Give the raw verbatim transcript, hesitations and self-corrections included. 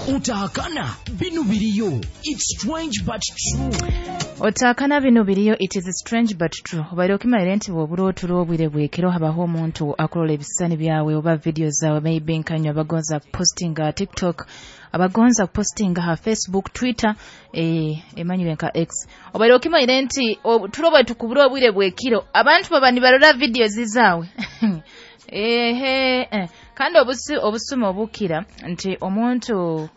Utakana bino biriyo. It's strange but true. Otakana bino biriyo. It is strange but true. Obaire okimalira nti bw'obula otulo obwire bwekiro habaho omuntu akolola ebisani byawe oba video zaawe maybe nkanywa abagonza postinga TikTok, abagonza postinga ha Facebook, Twitter, eh emanyire nka X. Obaire okimalira nti otulo bwe tukubula obwire bwekiro abantu babani balola video zizaawe. Ehe eh. Kandi obusi obusuma obukira nti omuntu